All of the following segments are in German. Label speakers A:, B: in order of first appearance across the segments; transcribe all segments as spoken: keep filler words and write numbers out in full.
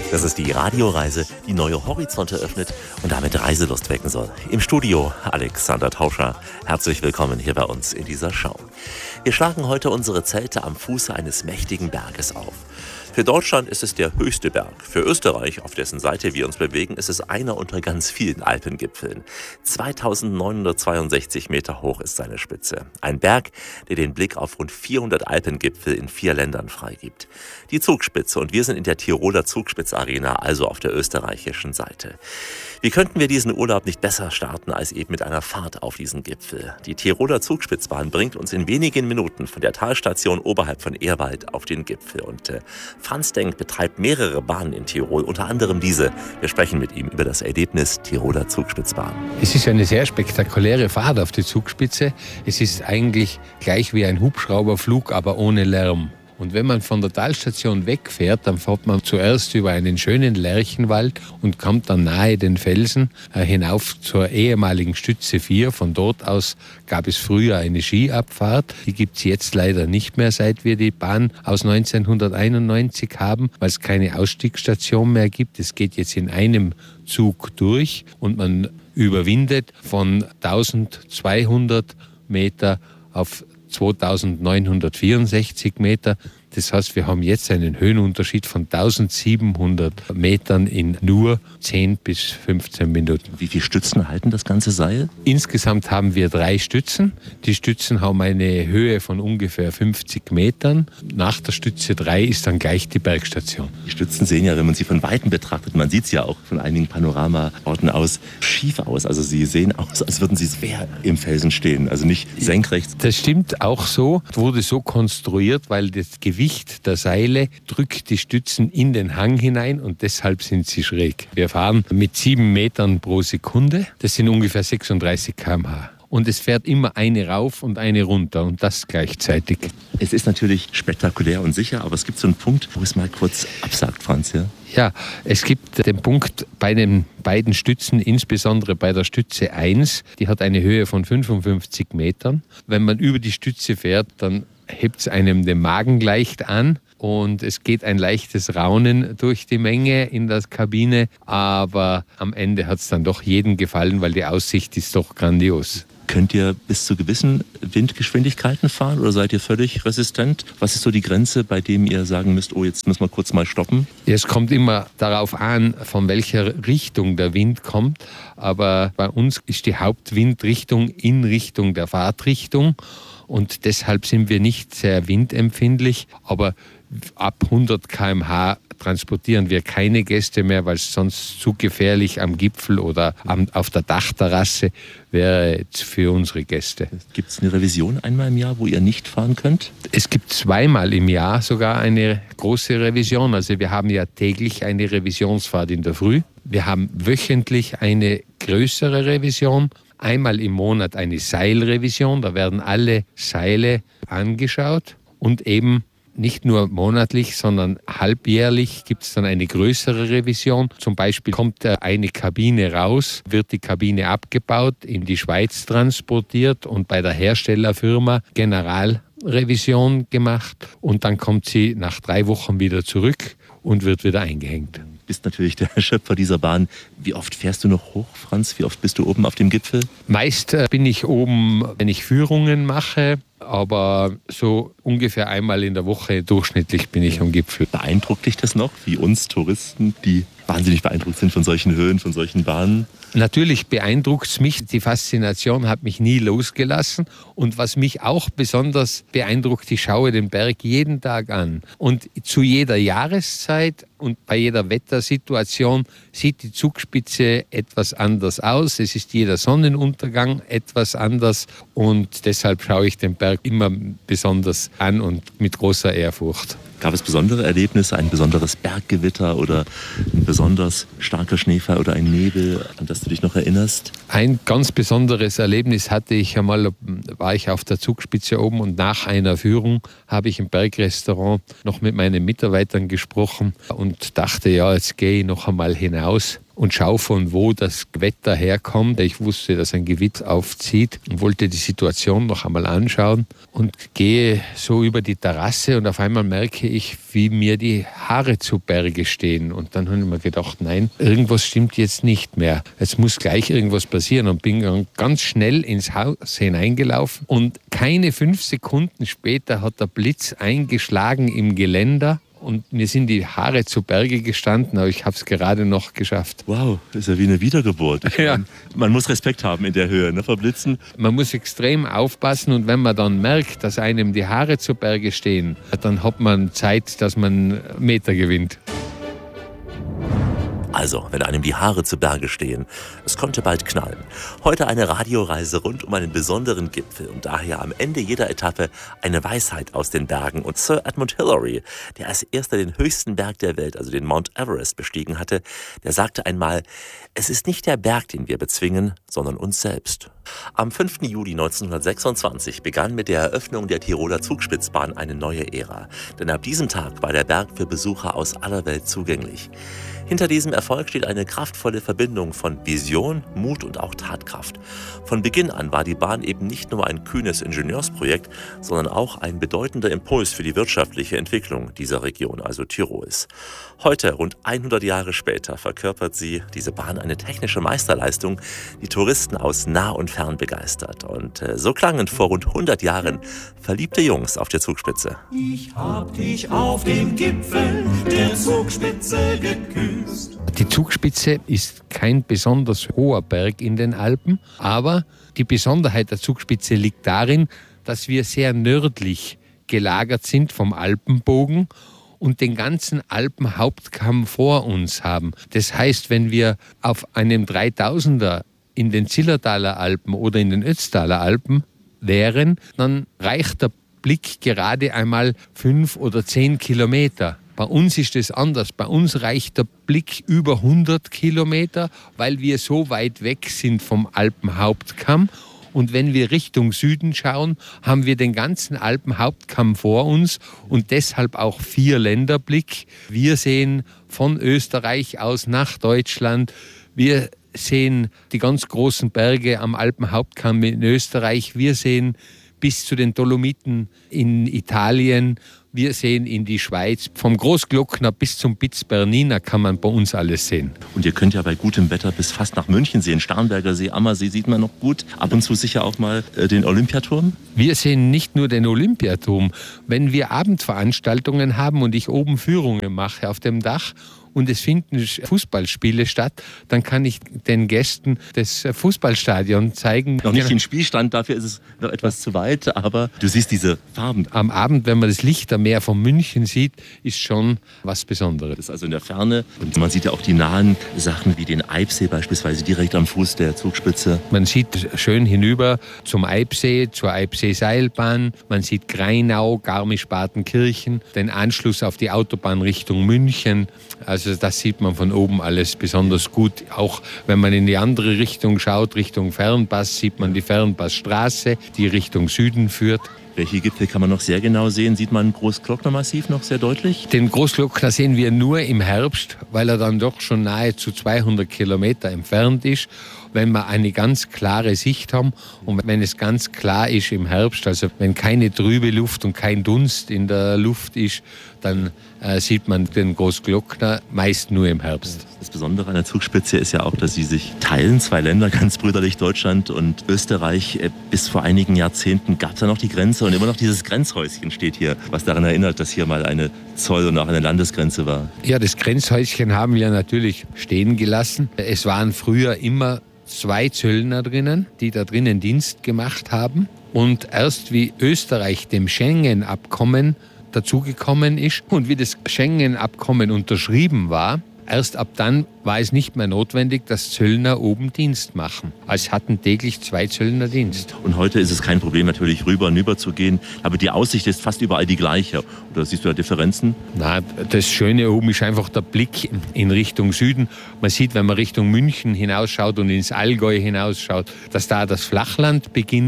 A: Das ist die Radioreise, die neue Horizonte öffnet und damit Reiselust wecken soll. Im Studio Alexander Tauscher. Herzlich willkommen hier bei uns in dieser Show. Wir schlagen heute unsere Zelte am Fuße eines mächtigen Berges auf. Für Deutschland ist es der höchste Berg. Für Österreich, auf dessen Seite wir uns bewegen, ist es einer unter ganz vielen Alpengipfeln. zweitausendneunhundertzweiundsechzig Meter hoch ist seine Spitze. Ein Berg, der den Blick auf rund vierhundert Alpengipfel in vier Ländern freigibt. Die Zugspitze, und wir sind in der Tiroler Zugspitzarena, also auf der österreichischen Seite. Wie könnten wir diesen Urlaub nicht besser starten als eben mit einer Fahrt auf diesen Gipfel? Die Tiroler Zugspitzbahn bringt uns in wenigen Minuten von der Talstation oberhalb von Ehrwald auf den Gipfel. Und äh, Franz Denk betreibt mehrere Bahnen in Tirol, unter anderem diese. Wir sprechen mit ihm über das Erlebnis Tiroler Zugspitzbahn.
B: Es ist eine sehr spektakuläre Fahrt auf die Zugspitze. Es ist eigentlich gleich wie ein Hubschrauberflug, aber ohne Lärm. Und wenn man von der Talstation wegfährt, dann fährt man zuerst über einen schönen Lärchenwald und kommt dann nahe den Felsen äh, hinauf zur ehemaligen Stütze vier. Von dort aus gab es früher eine Skiabfahrt. Die gibt es jetzt leider nicht mehr, seit wir die Bahn aus neunzehnhunderteinundneunzig haben, weil es keine Ausstiegsstation mehr gibt. Es geht jetzt in einem Zug durch und man überwindet von eintausendzweihundert Meter auf zweitausendneunhundertvierundsechzig Meter. Das heißt, wir haben jetzt einen Höhenunterschied von eintausendsiebenhundert Metern in nur zehn bis fünfzehn Minuten.
A: Wie viele Stützen halten das ganze Seil?
B: Insgesamt haben wir drei Stützen. Die Stützen haben eine Höhe von ungefähr fünfzig Metern. Nach der Stütze drei ist dann gleich die Bergstation.
A: Die Stützen sehen ja, wenn man sie von Weitem betrachtet, man sieht es ja auch von einigen Panoramaorten aus, schief aus. Also sie sehen aus, als würden sie quer im Felsen stehen, also nicht senkrecht.
B: Das stimmt auch so. Es wurde so konstruiert, weil das Gewicht der Seile drückt die Stützen in den Hang hinein und deshalb sind sie schräg. Wir fahren mit sieben Metern pro Sekunde. Das sind ungefähr sechsunddreißig Kilometer pro Stunde. Und es fährt immer eine rauf und eine runter und das gleichzeitig.
A: Es ist natürlich spektakulär und sicher, aber es gibt so einen Punkt, wo es mal kurz absagt, Franz, ja?
B: Ja, es gibt den Punkt bei den beiden Stützen, insbesondere bei der Stütze eins, die hat eine Höhe von fünfundfünfzig Metern. Wenn man über die Stütze fährt, dann hebt es einem den Magen leicht an und es geht ein leichtes Raunen durch die Menge in der Kabine, aber am Ende hat es dann doch jedem gefallen, weil die Aussicht ist doch grandios.
A: Könnt ihr bis zu gewissen Windgeschwindigkeiten fahren oder seid ihr völlig resistent? Was ist so die Grenze, bei dem ihr sagen müsst, oh, jetzt müssen wir kurz mal stoppen?
B: Es kommt immer darauf an, von welcher Richtung der Wind kommt. Aber bei uns ist die Hauptwindrichtung in Richtung der Fahrtrichtung. Und deshalb sind wir nicht sehr windempfindlich. Aber ab hundert Kilometer pro Stunde transportieren wir keine Gäste mehr, weil es sonst zu gefährlich am Gipfel oder am, auf der Dachterrasse wäre für unsere Gäste.
A: Gibt es eine Revision einmal im Jahr, wo ihr nicht fahren könnt?
B: Es gibt zweimal im Jahr sogar eine große Revision. Also wir haben ja täglich eine Revisionsfahrt in der Früh. Wir haben wöchentlich eine größere Revision. Einmal im Monat eine Seilrevision. Da werden alle Seile angeschaut und eben nicht nur monatlich, sondern halbjährlich gibt es dann eine größere Revision. Zum Beispiel kommt eine Kabine raus, wird die Kabine abgebaut, in die Schweiz transportiert und bei der Herstellerfirma Generalrevision gemacht. Und dann kommt sie nach drei Wochen wieder zurück und wird wieder eingehängt.
A: Du bist natürlich der Schöpfer dieser Bahn. Wie oft fährst du noch hoch, Franz? Wie oft bist du oben auf dem Gipfel?
B: Meist bin ich oben, wenn ich Führungen mache. Aber so ungefähr einmal in der Woche durchschnittlich bin ich am Gipfel.
A: Beeindruckt dich das noch, wie uns Touristen, die wahnsinnig beeindruckt sind von solchen Höhen, von solchen Bahnen?
B: Natürlich beeindruckt es mich. Die Faszination hat mich nie losgelassen. Und was mich auch besonders beeindruckt, ich schaue den Berg jeden Tag an. Und zu jeder Jahreszeit und bei jeder Wettersituation sieht die Zugspitze etwas anders aus. Es ist jeder Sonnenuntergang etwas anders. Und deshalb schaue ich den Berg immer besonders an und mit großer Ehrfurcht.
A: Gab es besondere Erlebnisse, ein besonderes Berggewitter oder ein besonders starker Schneefall oder ein Nebel, an das du dich noch erinnerst?
B: Ein ganz besonderes Erlebnis hatte ich einmal, war ich auf der Zugspitze oben und nach einer Führung habe ich im Bergrestaurant noch mit meinen Mitarbeitern gesprochen und dachte, ja, jetzt gehe ich noch einmal hinaus. und schaue, von wo das Gewitter herkommt. Ich wusste, dass ein Gewitter aufzieht und wollte die Situation noch einmal anschauen und gehe so über die Terrasse und auf einmal merke ich, wie mir die Haare zu Berge stehen. Und dann habe ich mir gedacht, nein, irgendwas stimmt jetzt nicht mehr. Es muss gleich irgendwas passieren und bin dann ganz schnell ins Haus hineingelaufen und keine fünf Sekunden später hat der Blitz eingeschlagen im Geländer. Und mir sind die Haare zu Berge gestanden, aber ich habe es gerade noch geschafft.
A: Wow, das ist ja wie eine Wiedergeburt. Ich
B: ja.
A: meine, man muss Respekt haben in der Höhe, ne, vor Blitzen.
B: Man muss extrem aufpassen und wenn man dann merkt, dass einem die Haare zu Berge stehen, dann hat man Zeit, dass man Meter gewinnt.
A: Also, wenn einem die Haare zu Berge stehen, es konnte bald knallen. Heute eine Radioreise rund um einen besonderen Gipfel und daher am Ende jeder Etappe eine Weisheit aus den Bergen. Und Sir Edmund Hillary, der als erster den höchsten Berg der Welt, also den Mount Everest, bestiegen hatte, der sagte einmal, es ist nicht der Berg, den wir bezwingen, sondern uns selbst. Am fünften Juli neunzehnhundertsechsundzwanzig begann mit der Eröffnung der Tiroler Zugspitzbahn eine neue Ära. Denn ab diesem Tag war der Berg für Besucher aus aller Welt zugänglich. Hinter diesem Erfolg steht eine kraftvolle Verbindung von Vision, Mut und auch Tatkraft. Von Beginn an war die Bahn eben nicht nur ein kühnes Ingenieursprojekt, sondern auch ein bedeutender Impuls für die wirtschaftliche Entwicklung dieser Region, also Tirols. Heute, rund hundert Jahre später, verkörpert sie, diese Bahn, eine technische Meisterleistung, die Touristen aus nah und fern begeistert. Und äh, so klangen vor rund hundert Jahren verliebte Jungs auf der Zugspitze.
C: Ich hab dich auf dem Gipfel der Zugspitze geküsst.
B: Die Zugspitze ist kein besonders hoher Berg in den Alpen, aber die Besonderheit der Zugspitze liegt darin, dass wir sehr nördlich gelagert sind vom Alpenbogen und den ganzen Alpenhauptkamm vor uns haben. Das heißt, wenn wir auf einem dreitausender in den Zillertaler Alpen oder in den Ötztaler Alpen wären, dann reicht der Blick gerade einmal fünf oder zehn Kilometer. Bei uns ist es anders. Bei uns reicht der Blick über hundert Kilometer, weil wir so weit weg sind vom Alpenhauptkamm. Und wenn wir Richtung Süden schauen, haben wir den ganzen Alpenhauptkamm vor uns und deshalb auch Vierländerblick. Wir sehen von Österreich aus nach Deutschland. Wir sehen die ganz großen Berge am Alpenhauptkamm in Österreich. Wir sehen bis zu den Dolomiten in Italien. Wir sehen in die Schweiz. Vom Großglockner bis zum Piz Bernina kann man bei uns alles sehen.
A: Und ihr könnt ja bei gutem Wetter bis fast nach München sehen. Starnberger See, Ammersee sieht man noch gut. Ab und zu sicher auch mal äh, den Olympiaturm.
B: Wir sehen nicht nur den Olympiaturm. Wenn wir Abendveranstaltungen haben und ich oben Führungen mache auf dem Dach und es finden Fußballspiele statt, dann kann ich den Gästen das Fußballstadion zeigen.
A: Noch nicht den Spielstand, dafür ist es noch etwas zu weit, aber du siehst diese Farben.
B: Am Abend, wenn man das Lichtermeer von München sieht, ist schon was Besonderes.
A: Das ist also in der Ferne und man sieht ja auch die nahen Sachen wie den Eibsee beispielsweise direkt am Fuß der Zugspitze.
B: Man sieht schön hinüber zum Eibsee, zur Eibsee-Seilbahn. Man sieht Greinau, Garmisch-Partenkirchen, den Anschluss auf die Autobahn Richtung München. Also das sieht man von oben alles besonders gut. Auch wenn man in die andere Richtung schaut, Richtung Fernpass, sieht man die Fernpassstraße, die Richtung Süden führt.
A: Welche Gipfel kann man noch sehr genau sehen? Sieht man Großglocknermassiv noch sehr deutlich?
B: Den Großglockner sehen wir nur im Herbst, weil er dann doch schon nahezu zweihundert Kilometer entfernt ist. Wenn wir eine ganz klare Sicht haben und wenn es ganz klar ist im Herbst, also wenn keine trübe Luft und kein Dunst in der Luft ist, dann äh, sieht man den Großglockner meist nur im Herbst.
A: Das Besondere an der Zugspitze ist ja auch, dass sie sich teilen, zwei Länder, ganz brüderlich, Deutschland und Österreich. Bis vor einigen Jahrzehnten gab es da noch die Grenze und immer noch dieses Grenzhäuschen steht hier, was daran erinnert, dass hier mal eine Zoll- und auch eine Landesgrenze war.
B: Ja, das Grenzhäuschen haben wir natürlich stehen gelassen. Es waren früher immer zwei Zöllner drinnen, die da drinnen Dienst gemacht haben. Und erst wie Österreich dem Schengen-Abkommen dazugekommen ist und wie das Schengen-Abkommen unterschrieben war, erst ab dann war es nicht mehr notwendig, dass Zöllner oben Dienst machen. Also hatten täglich zwei Zöllner Dienst.
A: Und heute ist es kein Problem, natürlich rüber und rüber zu gehen. Aber die Aussicht ist fast überall die gleiche. Oder siehst du da Differenzen?
B: Na, das Schöne oben ist einfach der Blick in Richtung Süden. Man sieht, wenn man Richtung München hinausschaut und ins Allgäu hinausschaut, dass da das Flachland beginnt.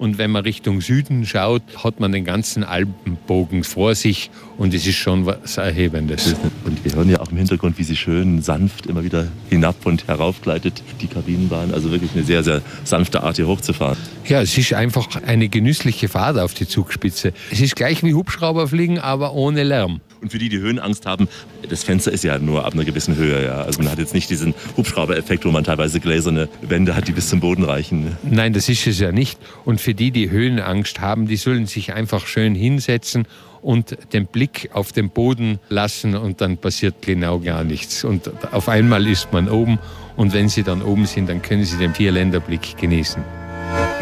B: Und wenn man Richtung Süden schaut, hat man den ganzen Alpenbogen vor sich und es ist schon was Erhebendes.
A: Und wir hören ja auch im Hintergrund, wie sie schön sanft immer wieder hinab und herauf gleitet, die Kabinenbahn. Also wirklich eine sehr, sehr sanfte Art, hier hochzufahren.
B: Ja, es ist einfach eine genüssliche Fahrt auf die Zugspitze. Es ist gleich wie Hubschrauberfliegen, aber ohne Lärm.
A: Und für die, die Höhenangst haben, das Fenster ist ja nur ab einer gewissen Höhe. Ja. Also man hat jetzt nicht diesen Hubschrauber-Effekt, wo man teilweise gläserne Wände hat, die bis zum Boden reichen.
B: Nein, das ist es ja nicht. Und für die, die Höhenangst haben, die sollen sich einfach schön hinsetzen und den Blick auf den Boden lassen und dann passiert genau gar nichts. Und auf einmal ist man oben und wenn Sie dann oben sind, dann können Sie den Vierländerblick genießen.